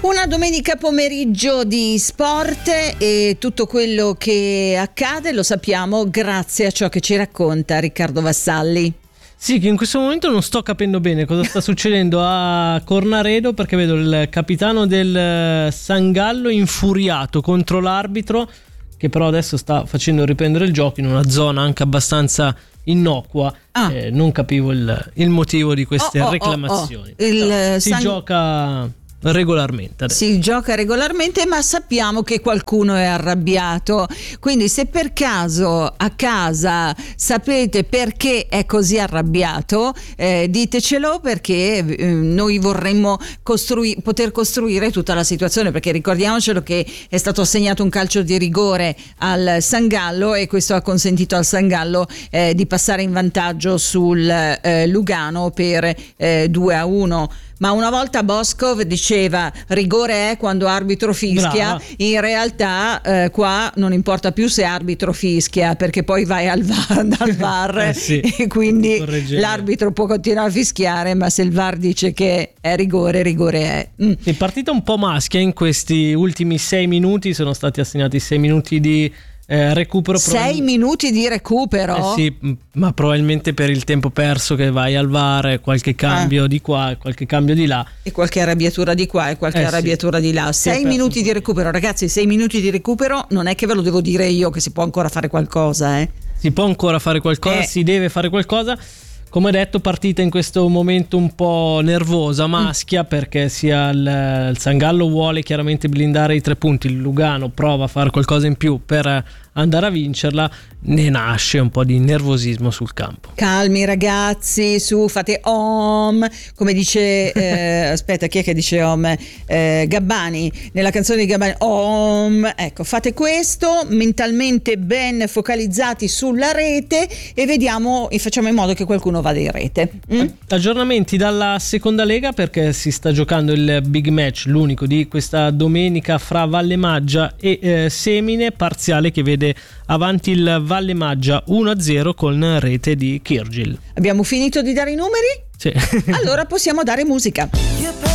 Una domenica pomeriggio di sport e tutto quello che accade lo sappiamo grazie a ciò che ci racconta Riccardo Vassalli. Sì, che in questo momento non sto capendo bene cosa sta succedendo a Cornaredo, perché vedo il capitano del San Gallo infuriato contro l'arbitro, che però adesso sta facendo riprendere il gioco in una zona anche abbastanza innocua. Non capivo il motivo di queste reclamazioni. Si gioca regolarmente adesso. Si gioca regolarmente, ma sappiamo che qualcuno è arrabbiato, quindi se per caso a casa sapete perché è così arrabbiato, ditecelo, perché noi vorremmo poter costruire tutta la situazione, perché ricordiamocelo che è stato assegnato un calcio di rigore al San Gallo e questo ha consentito al San Gallo di passare in vantaggio sul Lugano per 2-1. Ma una volta Boscov diceva rigore è quando arbitro fischia. Brava. In realtà qua non importa più se arbitro fischia, perché poi vai dal VAR sì, e quindi l'arbitro può continuare a fischiare, ma se il VAR dice che è rigore, rigore è. È partita un po' maschia in questi ultimi 6 minuti, sono stati assegnati 6 minuti di recupero. 6 minuti di recupero? Sì, ma probabilmente per il tempo perso che vai al VAR, qualche cambio di qua, qualche cambio di là. E qualche arrabbiatura di qua e qualche arrabbiatura di là. 6 minuti di recupero, ragazzi, 6 minuti di recupero, non è che ve lo devo dire io che si può ancora fare qualcosa, Si può ancora fare qualcosa, si deve fare qualcosa. Come detto, partita in questo momento un po' nervosa, maschia, perché sia il San Gallo vuole chiaramente blindare i 3 punti, il Lugano prova a fare qualcosa in più per andare a vincerla, ne nasce un po' di nervosismo sul campo. Calmi ragazzi, su, fate om, come dice aspetta, chi è che dice om? Gabbani, nella canzone di Gabbani, om, ecco, fate questo, mentalmente ben focalizzati sulla rete e vediamo e facciamo in modo che qualcuno vada in rete. Aggiornamenti dalla seconda lega, perché si sta giocando il big match, l'unico di questa domenica, fra Valle Maggia e Semine, parziale che vede avanti il Valle Maggia 1-0 con rete di Kirgil. Abbiamo finito di dare i numeri? Sì. Allora possiamo dare musica.